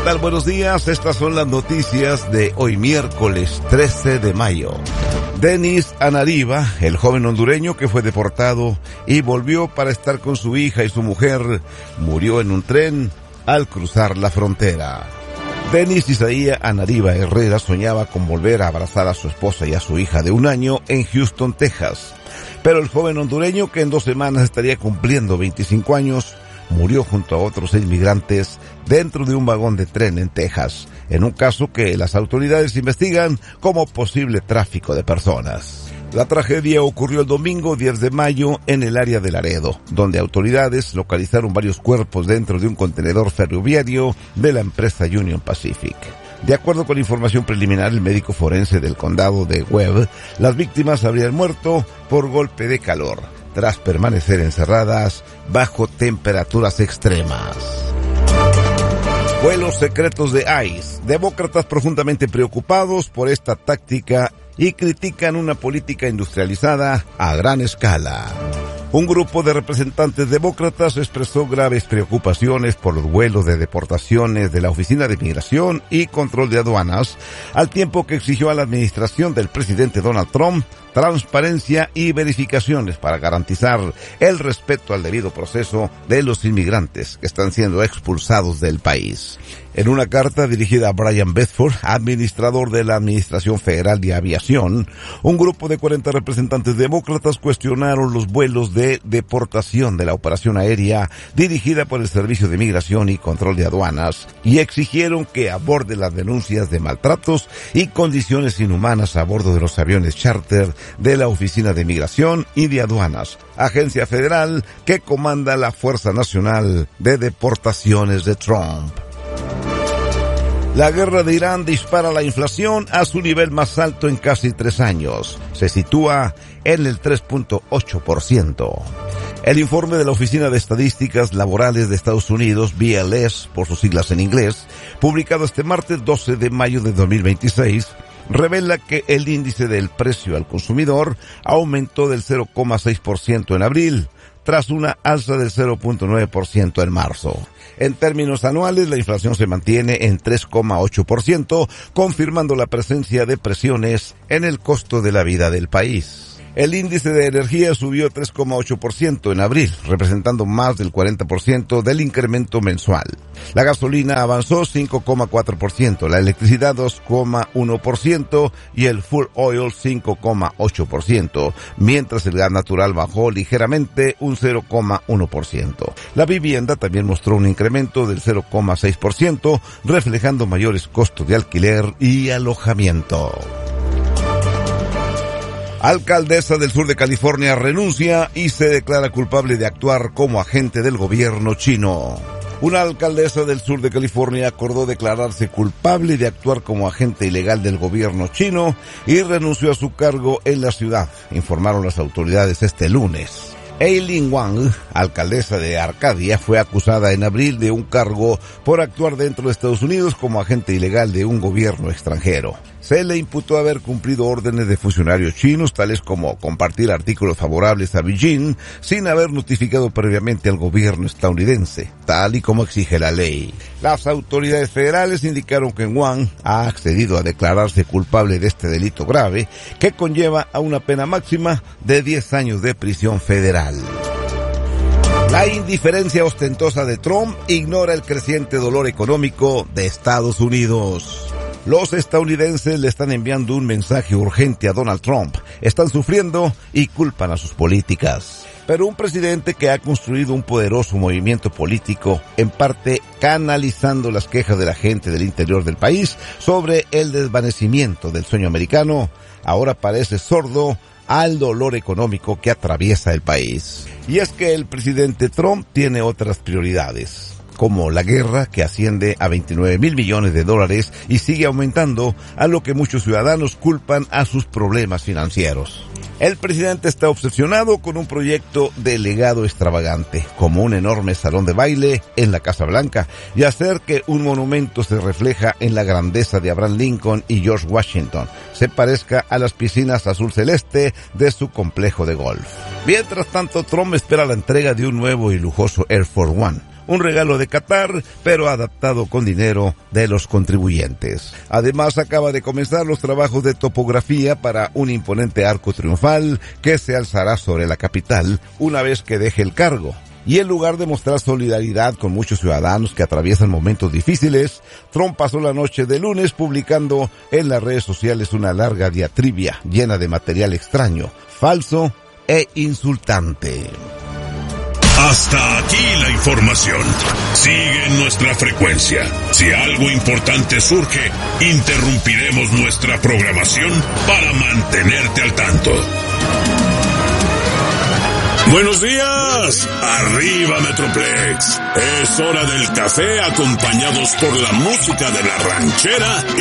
tal? Buenos días. Estas son las noticias de hoy miércoles 13 de mayo. Denis Anariba, el joven hondureño que fue deportado y volvió para estar con su hija y su mujer, murió en un tren al cruzar la frontera. Denis Isaías Anariba Herrera soñaba con volver a abrazar a su esposa y a su hija de 1 año en Houston, Texas. Pero el joven hondureño, que en 2 semanas estaría cumpliendo 25 años, murió junto a otros 6 migrantes dentro de un vagón de tren en Texas, en un caso que las autoridades investigan como posible tráfico de personas. La tragedia ocurrió el domingo 10 de mayo en el área de Laredo, donde autoridades localizaron varios cuerpos dentro de un contenedor ferroviario de la empresa Union Pacific. De acuerdo con información preliminar, el médico forense del condado de Webb, las víctimas habrían muerto por golpe de calor, tras permanecer encerradas bajo temperaturas extremas. Vuelos secretos de ICE. Demócratas profundamente preocupados por esta táctica y critican una política industrializada a gran escala. Un grupo de representantes demócratas expresó graves preocupaciones por los vuelos de deportaciones de la Oficina de Migración y Control de Aduanas, al tiempo que exigió a la administración del presidente Donald Trump transparencia y verificaciones para garantizar el respeto al debido proceso de los inmigrantes que están siendo expulsados del país. En una carta dirigida a Brian Bedford, administrador de la Administración Federal de Aviación, un grupo de 40 representantes demócratas cuestionaron los vuelos de deportación de la operación aérea dirigida por el Servicio de Migración y Control de Aduanas y exigieron que aborde las denuncias de maltratos y condiciones inhumanas a bordo de los aviones charter de la Oficina de Migración y de Aduanas, agencia federal que comanda la Fuerza Nacional de Deportaciones de Trump. La guerra de Irán dispara la inflación a su nivel más alto en casi 3 años. Se sitúa en el 3.8%. El informe de la Oficina de Estadísticas Laborales de Estados Unidos, BLS, por sus siglas en inglés, publicado este martes 12 de mayo de 2026, revela que el índice del precio al consumidor aumentó del 0,6% en abril, tras una alza del 0,9% en marzo. En términos anuales, la inflación se mantiene en 3,8%, confirmando la presencia de presiones en el costo de la vida del país. El índice de energía subió 3,8% en abril, representando más del 40% del incremento mensual. La gasolina avanzó 5,4%, la electricidad 2,1% y el fuel oil 5,8%, mientras el gas natural bajó ligeramente un 0,1%. La vivienda también mostró un incremento del 0,6%, reflejando mayores costos de alquiler y alojamiento. Alcaldesa del sur de California renuncia y se declara culpable de actuar como agente del gobierno chino. Una alcaldesa del sur de California acordó declararse culpable de actuar como agente ilegal del gobierno chino y renunció a su cargo en la ciudad, informaron las autoridades este lunes. Eileen Wang, alcaldesa de Arcadia, fue acusada en abril de un cargo por actuar dentro de Estados Unidos como agente ilegal de un gobierno extranjero. Se le imputó haber cumplido órdenes de funcionarios chinos, tales como compartir artículos favorables a Beijing, sin haber notificado previamente al gobierno estadounidense, tal y como exige la ley. Las autoridades federales indicaron que Wang ha accedido a declararse culpable de este delito grave, que conlleva a una pena máxima de 10 años de prisión federal. La indiferencia ostentosa de Trump ignora el creciente dolor económico de Estados Unidos. Los estadounidenses le están enviando un mensaje urgente a Donald Trump. Están sufriendo y culpan a sus políticas. Pero un presidente que ha construido un poderoso movimiento político, en parte canalizando las quejas de la gente del interior del país sobre el desvanecimiento del sueño americano, ahora parece sordo al dolor económico que atraviesa el país. Y es que el presidente Trump tiene otras prioridades, como la guerra, que asciende a $29,000 millones y sigue aumentando, a lo que muchos ciudadanos culpan a sus problemas financieros. El presidente está obsesionado con un proyecto de legado extravagante, como un enorme salón de baile en la Casa Blanca, y hacer que un monumento se refleja en la grandeza de Abraham Lincoln y George Washington se parezca a las piscinas azul celeste de su complejo de golf. Mientras tanto, Trump espera la entrega de un nuevo y lujoso Air Force One, un regalo de Qatar, pero adaptado con dinero de los contribuyentes. Además, acaba de comenzar los trabajos de topografía para un imponente arco triunfal que se alzará sobre la capital una vez que deje el cargo. Y en lugar de mostrar solidaridad con muchos ciudadanos que atraviesan momentos difíciles, Trump pasó la noche de lunes publicando en las redes sociales una larga diatriba llena de material extraño, falso e insultante. Hasta aquí la información. Sigue en nuestra frecuencia. Si algo importante surge, interrumpiremos nuestra programación para mantenerte al tanto. Buenos días, arriba Metroplex. Es hora del café acompañados por la música de la ranchera